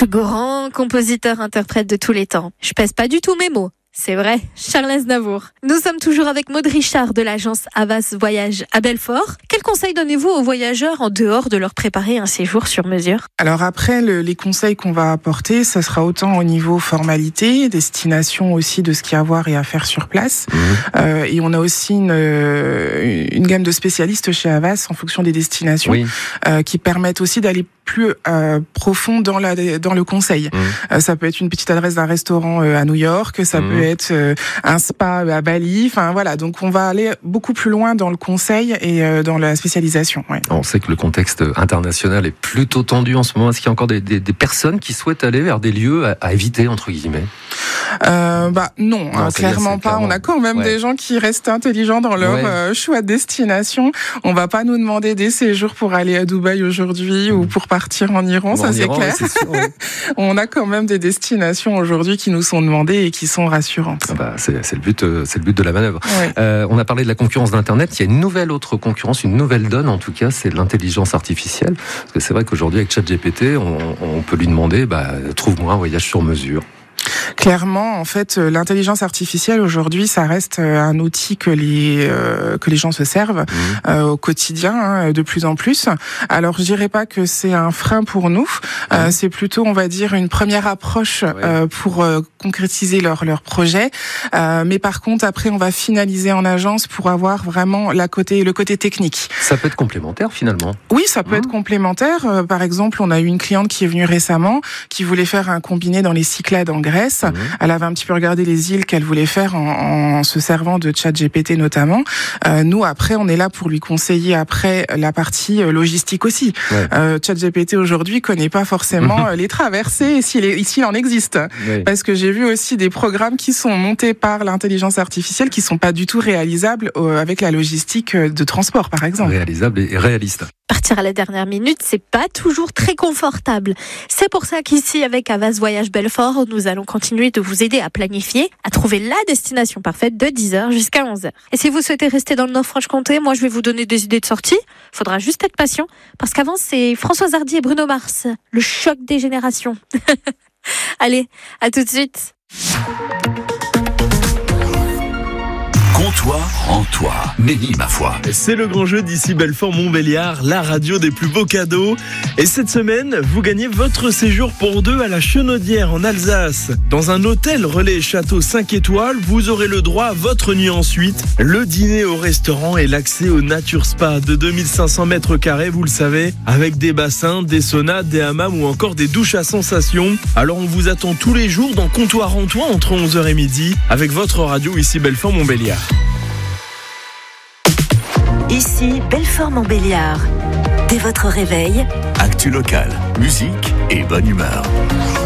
plus grand compositeur-interprète de tous les temps. Je pèse pas du tout mes mots. C'est vrai, Charles Aznavour. Nous sommes toujours avec Maud Richard de l'agence Havas Voyage à Belfort. Quels conseils donnez-vous aux voyageurs en dehors de leur préparer un séjour sur mesure ? Alors après, les conseils qu'on va apporter, ça sera autant au niveau formalité, destination aussi de ce qu'il y a à voir et à faire sur place. Et on a aussi une gamme de spécialistes chez Havas en fonction des destinations qui permettent aussi d'aller plus profond dans le conseil. Ça peut être une petite adresse d'un restaurant à New York, ça peut être un spa à Bali, enfin voilà, donc on va aller beaucoup plus loin dans le conseil et dans la spécialisation. Ouais. On sait que le contexte international est plutôt tendu en ce moment. Est-ce qu'il y a encore des personnes qui souhaitent aller vers des lieux à éviter, entre guillemets ? Non, clairement pas. On a quand même des gens qui restent intelligents dans leur choix de destination. On va pas nous demander des séjours pour aller à Dubaï aujourd'hui ou pour partir en Iran, ça c'est clair. C'est sûr, On a quand même des destinations aujourd'hui qui nous sont demandées et qui sont rassurantes. C'est le but de la manœuvre. On a parlé de la concurrence d'Internet. Il y a une autre concurrence, une nouvelle donne en tout cas, c'est l'intelligence artificielle. Parce que c'est vrai qu'aujourd'hui avec ChatGPT, on peut lui demander, trouve-moi un voyage sur mesure. Clairement, en fait, l'intelligence artificielle aujourd'hui, ça reste un outil que les gens se servent au quotidien, de plus en plus. Alors, je dirais pas que c'est un frein pour nous. C'est plutôt, on va dire, une première approche pour concrétiser leur projet. Mais par contre, après, on va finaliser en agence pour avoir vraiment le côté technique. Ça peut être complémentaire finalement. Oui, ça peut être complémentaire. Par exemple, on a eu une cliente qui est venue récemment, qui voulait faire un combiné dans les Cyclades en Grèce. Elle avait un petit peu regardé les îles qu'elle voulait faire en se servant de ChatGPT notamment. Nous, après, on est là pour lui conseiller après la partie logistique aussi. ChatGPT aujourd'hui connaît pas forcément les traversées s'il en existe. Parce que j'ai vu aussi des programmes qui sont montés par l'intelligence artificielle qui sont pas du tout réalisables avec la logistique de transport, par exemple. Réalisables et réalistes. Partir à la dernière minute, c'est pas toujours très confortable. C'est pour ça qu'ici, avec Havas Voyage Belfort, nous allons continuer de vous aider à planifier, à trouver la destination parfaite de 10h jusqu'à 11h. Et si vous souhaitez rester dans le Nord-Franche-Comté, moi je vais vous donner des idées de sortie. Faudra juste être patient, parce qu'avant c'est Françoise Hardy et Bruno Mars, le choc des générations. Allez, à tout de suite. Comptoir en toi, Nelly, ma foi. C'est le grand jeu d'ici Belfort-Montbéliard, la radio des plus beaux cadeaux. Et cette semaine, vous gagnez votre séjour pour 2 à la Chenaudière en Alsace. Dans un hôtel relais château 5 étoiles, vous aurez le droit à votre nuit ensuite, le dîner au restaurant et l'accès au Nature Spa de 2500 mètres carrés, vous le savez, avec des bassins, des saunas, des hammams ou encore des douches à sensations. Alors on vous attend tous les jours dans Comptoir en toi entre 11h et midi avec votre radio ici Belfort-Montbéliard. Ici, Belfort-Montbéliard. Dès votre réveil, actu locale, musique et bonne humeur.